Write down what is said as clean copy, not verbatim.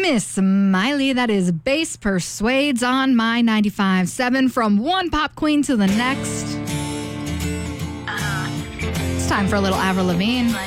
Miss Miley, that is Bass Persuades on My 95.7. From one pop queen to the next. It's time for a little Avril Lavigne.